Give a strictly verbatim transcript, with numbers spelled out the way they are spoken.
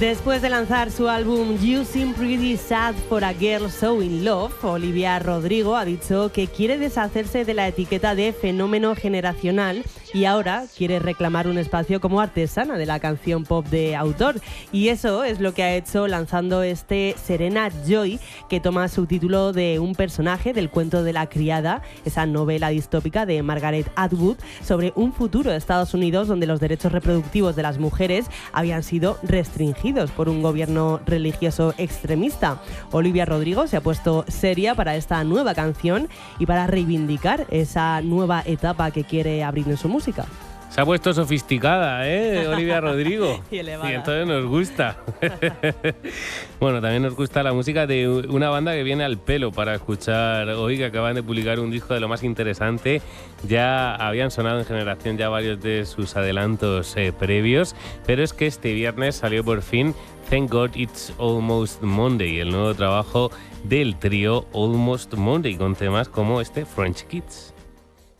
Después de lanzar su álbum You Seem Pretty Sad for a Girl So In Love, Olivia Rodrigo ha dicho que quiere deshacerse de la etiqueta de fenómeno generacional y ahora quiere reclamar un espacio como artesana de la canción pop de autor. Y eso es lo que ha hecho lanzando este Serena Joy, que toma su título de un personaje del cuento de la criada, esa novela distópica de Margaret Atwood sobre un futuro de Estados Unidos donde los derechos reproductivos de las mujeres habían sido restringidos por un gobierno religioso extremista. Olivia Rodrigo se ha puesto seria para esta nueva canción y para reivindicar esa nueva etapa que quiere abrir en su música. Se ha puesto sofisticada, ¿eh? Olivia Rodrigo. Y elevada. Y entonces nos gusta. Bueno, también nos gusta la música de una banda que viene al pelo para escuchar hoy, que acaban de publicar un disco de lo más interesante. Ya habían sonado en Generación ya varios de sus adelantos eh, previos, pero es que este viernes salió por fin Thank God It's Almost Monday, el nuevo trabajo del trío Almost Monday, con temas como este French Kids.